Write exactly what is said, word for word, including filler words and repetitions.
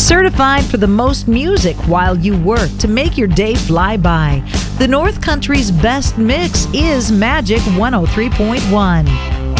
Certified for the most music while you work to make your day fly by. The North Country's best mix is Magic one oh three point one.